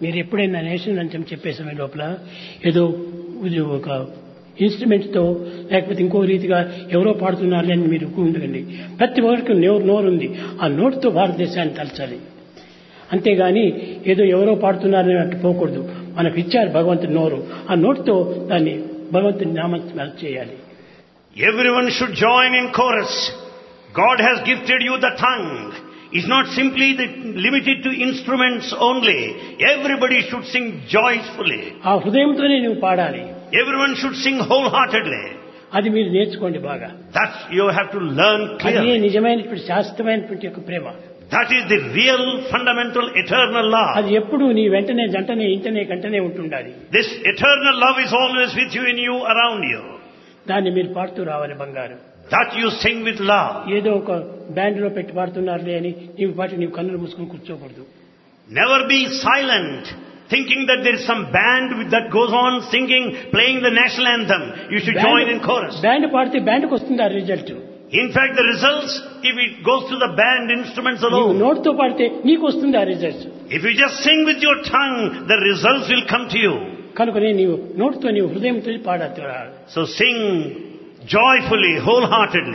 మీరు ఎప్పుడైనా నేషనల్ అంతం చెప్పే సమయం లోపల ఏదో ఇది ఒక ఇన్స్ట్రుమెంట్ తో లేకపోతే ఇంకో రీతిగా ఎవరో పాడుతున్నారు అని మీరు ఉండకండి. ప్రతి ఒక్కరికి నోరు ఉంది. ఆ నోటుతో భారతదేశాన్ని తలచాలి. అంతేగాని ఏదో ఎవరో పాడుతున్నారని అట్టు పోకూడదు. మనకు ఇచ్చారు భగవంతుని నోరు. ఆ నోటుతో దాన్ని భగవంతుని నామస్మరణ చేయాలి. Everyone should join in chorus. God has gifted you the tongue. It's not simply limited to instruments only. Everybody should sing joyfully. ఆ హృదయంతోనే నువ్వు పాడాలి. Everyone should sing wholeheartedly. అది మీరు నేర్చుకోండి బాగా. That you have to learn clearly. అది నిజమైనటువంటి శాశ్వతమైనటువంటి యొక్క ప్రేమ. That is the real, fundamental, eternal love. అది ఎప్పుడు నీ వెంటనే జంటనే ఇంటనే కంటనే ఉంటుండాలి. This eternal love is always with you, in you, around you. దాన్ని మీరు పాడుతూ రావాలి బంగారు. That you sing with love. ఏదో ఒక బ్యాండ్ లో పెట్టి పాడుతున్నారులే అని నీవు పాటి నీవు కన్నులు మూసుకొని కూర్చోకూడదు. Never be silent, thinking that there is some band that goes on singing, playing the national anthem. You should join in chorus. Band పాడితే బ్యాండ్కి వస్తుంది ఆ result. In fact, the results, if it goes to the band instruments alone. నోటితో పాడితే నీకు వస్తుంది ఆ result. If you just sing with your tongue, the results will come to you. కనుకనే నీవు నోటితో నీవు హృదయంతో పాడాలి. So sing joyfully, wholeheartedly.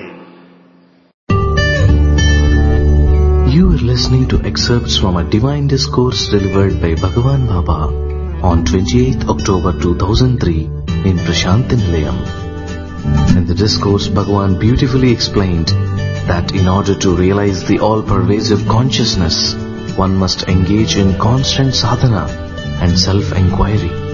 You are listening to excerpts from a divine discourse delivered by Bhagavan Baba on 28th October 2003 in Prashanti Nilayam. In the discourse, Bhagavan beautifully explained that in order to realize the all-pervasive consciousness, one must engage in constant sadhana and self-inquiry.